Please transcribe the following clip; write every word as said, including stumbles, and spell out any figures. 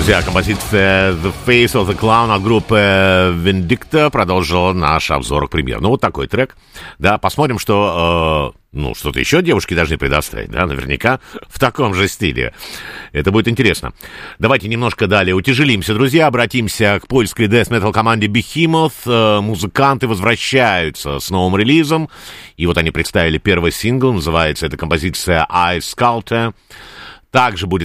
Друзья, композиция The Face of the Clown от группы Vindicta продолжила наш обзор к премьер. Ну, вот такой трек. Да, посмотрим, что... Э, ну, что-то еще девушки должны предоставить, да, наверняка в таком же стиле. Это будет интересно. Давайте немножко далее утяжелимся, друзья. Обратимся к польской дэс-метал команде Behemoth. Э, музыканты возвращаются с новым релизом. И вот они представили первый сингл. Называется эта композиция Eye Sculptor. Также будет